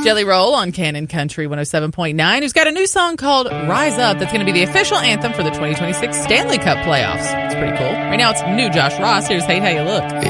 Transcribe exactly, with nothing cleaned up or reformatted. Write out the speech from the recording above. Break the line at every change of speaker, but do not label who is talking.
Jelly Roll on Canon Country one oh seven point nine, who's got a new song called Rise Up that's going to be the official anthem for the twenty twenty-six Stanley Cup playoffs. It's pretty cool. Right now it's new Josh Ross. Here's Hey How You Look.